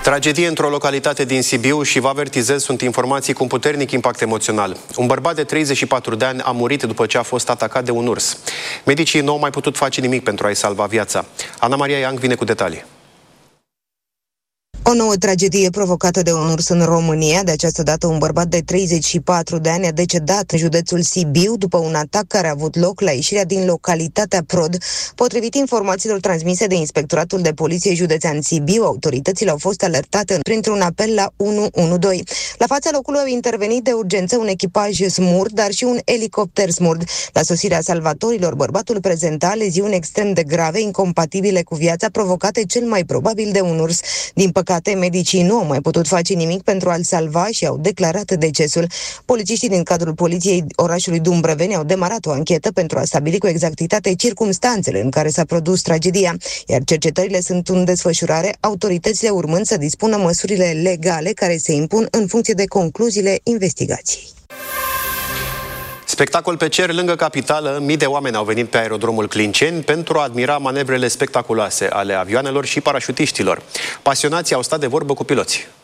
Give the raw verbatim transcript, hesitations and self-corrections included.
Tragedie într-o localitate din Sibiu și vă avertizez, sunt informații cu un puternic impact emoțional. Un bărbat de treizeci și patru de ani a murit după ce a fost atacat de un urs. Medicii nu au mai putut face nimic pentru a-i salva viața. Ana Maria Iang vine cu detalii. O nouă tragedie provocată de un urs în România. De această dată, un bărbat de treizeci și patru de ani a decedat în județul Sibiu după un atac care a avut loc la ieșirea din localitatea Prod. Potrivit informațiilor transmise de Inspectoratul de Poliție Județean Sibiu, autoritățile au fost alertate printr-un apel la unu unu doi. La fața locului au intervenit de urgență un echipaj SMURD, dar și un elicopter SMURD. La sosirea salvatorilor, bărbatul prezenta leziuni extrem de grave, incompatibile cu viața, provocate cel mai probabil de un urs. Din păcate, medicii nu au mai putut face nimic pentru a-l salva și au declarat decesul. Polițiștii din cadrul poliției orașului Dumbrăveni au demarat o anchetă pentru a stabili cu exactitate circumstanțele în care s-a produs tragedia, iar cercetările sunt în desfășurare, autoritățile urmând să dispună măsurile legale care se impun în funcție de concluziile investigației. Spectacol pe cer lângă capitală, mii de oameni au venit pe aerodromul Clinceni pentru a admira manevrele spectaculoase ale avioanelor și parașutiștilor. Pasionații au stat de vorbă cu piloții.